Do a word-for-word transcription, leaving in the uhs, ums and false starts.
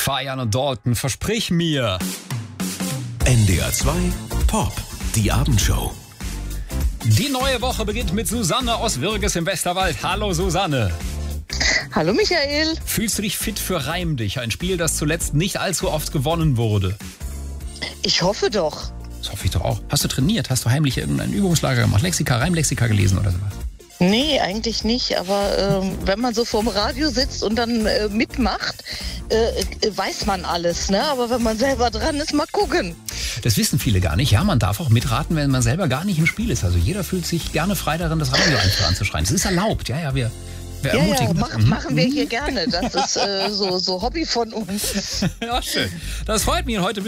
Feiern und Dalton, versprich mir. N D R zwei Pop, die Abendshow. Die neue Woche beginnt mit Susanne aus Würges im Westerwald. Hallo Susanne. Hallo Michael. Fühlst du dich fit für Reim dich? Ein Spiel, das zuletzt nicht allzu oft gewonnen wurde. Ich hoffe doch. Das hoffe ich doch auch. Hast du trainiert? Hast du heimlich irgendein Übungslager gemacht? Lexika, Reimlexika gelesen oder sowas? Nee, eigentlich nicht. Aber ähm, wenn man so vorm Radio sitzt und dann äh, mitmacht, äh, weiß man alles. Ne? Aber wenn man selber dran ist, mal gucken. Das wissen viele gar nicht. Ja, man darf auch mitraten, wenn man selber gar nicht im Spiel ist. Also jeder fühlt sich gerne frei darin, das Radio einfach anzuschreien. Das ist erlaubt. Ja, ja, wir, wir ja, ermutigen ja, das. mach, Mhm. machen wir hier gerne. Das ist äh, so, so Hobby von uns. Ja, schön. Das freut mich. Und heute